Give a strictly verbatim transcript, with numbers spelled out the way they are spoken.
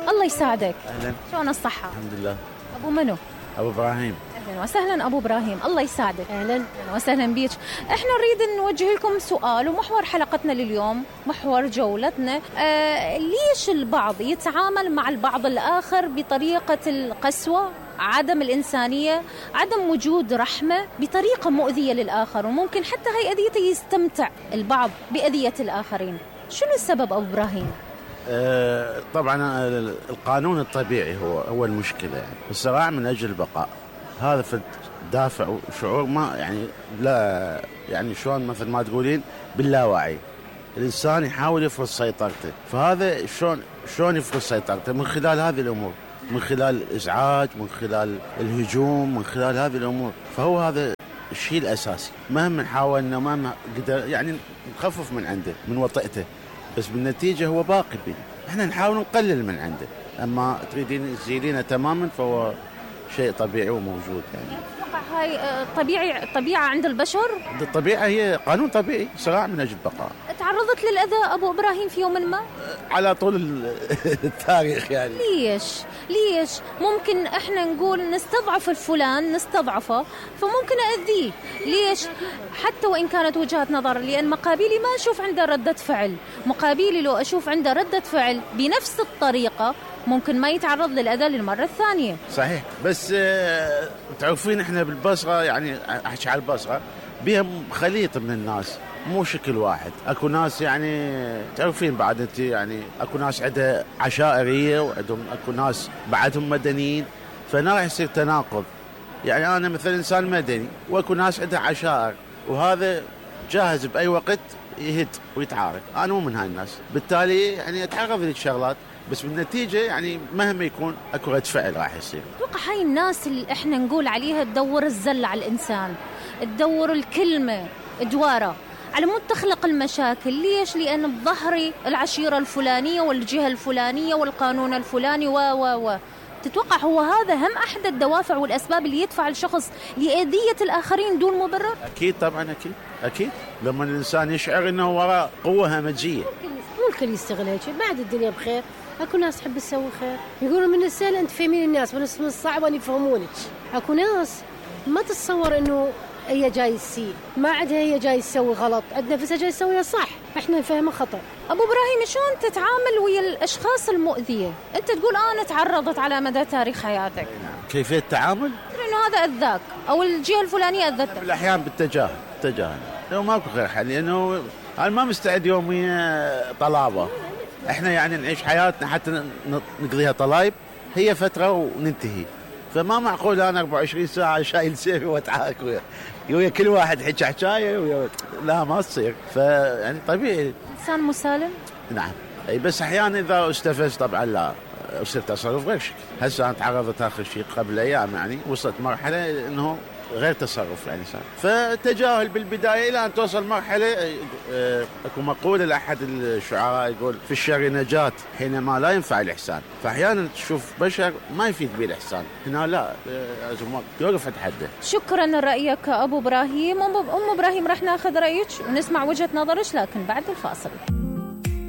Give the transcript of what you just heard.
الله يساعدك. أهلا. شلون الصحة؟ الحمد لله. أبو منو؟ أبو إبراهيم. أهلا وسهلا أبو إبراهيم، الله يساعدك. أهلا. أهلا وسهلا بيك. إحنا نريد نوجه لكم سؤال، ومحور حلقتنا لليوم محور جولتنا، آه ليش البعض يتعامل مع البعض الآخر بطريقة القسوة، عدم الإنسانية، عدم وجود رحمة، بطريقة مؤذية للآخر، وممكن حتى هاي أذيته يستمتع البعض بأذية الآخرين. شنو السبب أبو إبراهيم؟ آه طبعا القانون الطبيعي هو هو المشكلة، يعني الصراع من أجل البقاء، هذا في دافع وشعور ما يعني لا يعني شلون مثل ما تقولين باللاوعي الإنسان يحاول يفرض سيطرته، فهذا شلون شلون يفرض سيطرته من خلال هذه الأمور، من خلال الإزعاج، من خلال الهجوم، من خلال هذه الأمور. فهو هذا الشيء الأساسي، مهما حاولنا مهما قدر يعني نخفف من عنده من وطئته، بس بالنتيجة هو باقي بينا. احنا نحاول نقلل من عنده، أما تريدين تزيلينه تماما فهو شيء طبيعي وموجود. يعني هاي طبيعي طبيعة عند البشر؟ الطبيعة هي قانون طبيعي، صراع من أجل البقاء. تعرضت للأذى أبو إبراهيم في يوم ما؟ على طول التاريخ يعني. ليش؟ ليش؟ ممكن إحنا نقول نستضعف الفلان، نستضعفه، فممكن أذيه. ليش؟ حتى وإن كانت وجهة نظر، لأن مقابلي ما أشوف عنده ردة فعل، مقابلي لو أشوف عنده ردة فعل بنفس الطريقة ممكن ما يتعرض للأذى للمرة الثانية. صحيح، بس آه تعرفين إحنا بالبصرة يعني أحكي على البصرة بها خليط من الناس، مو شكل واحد. اكو ناس يعني تعرفين بعد انت يعني اكو ناس عندها عشائريه وعندهم اكو ناس بعدهم مدنيين، فهنا راح يصير تناقض. يعني انا مثل انسان مدني واكو ناس عندها عشائر، وهذا جاهز باي وقت يهد ويتعارك. انا مو من هاي الناس، بالتالي يعني اتعرض للشغلات، بس بالنتيجه يعني مهما يكون اكو رد فعل راح يصير. اتوقع هاي الناس اللي احنا نقول عليها تدور الزله على الانسان، تدور الكلمه دواره على مود تخلق المشاكل. ليش؟ لأن بظهري العشيرة الفلانية والجهة الفلانية والقانون الفلاني و و و تتوقع هو هذا هم أحد الدوافع والأسباب اللي يدفع الشخص لأذية الآخرين دون مبرر؟ أكيد طبعا، أكيد أكيد. لما الإنسان يشعر إنه وراء قوة همجية. مو الكل يستغل هيك، بعد الدنيا بخير، أكو ناس تحب تسوي خير، يقولوا من السهل أنت فهمين الناس، من الصعب أن يفهمونك. أكو ناس ما تتصور إنه هي جاي تسيء، ما عندها هي جاي تسوي غلط، عندنا نفسها جاي تسويها صح، احنا نفهمها خطأ. أبو إبراهيم، شلون تتعامل ويا الأشخاص المؤذية؟ أنت تقول أنا تعرضت على مدى تاريخ حياتك. كيفية التعامل؟ إنه هذا أذاك أو الجهة الفلانية أذتك. بالأحيان بالتجاهل، التجاهل لو ماكو غير حل، لأنه أنا ما مستعد يوميا طلابة. احنا يعني نعيش حياتنا حتى نقضيها طلايب، هي فترة وننتهي. فما معقول انا أربعة وعشرين ساعه شايل سيفي واتعارك ويا ويا كل واحد حكي حكايه ويا، لا ما تصير. فيعني طبيعي انسان مسالم. نعم، اي بس احيانا اذا استفز طبعا لا يصير تصرف غير شكل. هسه انا تعرضت اخر شيء قبل ايام، يعني وصلت مرحله انه غير تصرف يعني صار، فتجاهل بالبدايه الى ان توصل مرحله. اكو مقوله لاحد الشعراء يقول في الشر نجاة حينما لا ينفع الاحسان. فاحيانا تشوف بشر ما يفيد به الاحسان، هنا لا لازم يوقف عند حده. شكرا لرايك ابو ابراهيم. ام ابراهيم راح ناخذ رايك ونسمع وجهه نظرك، لكن بعد الفاصل.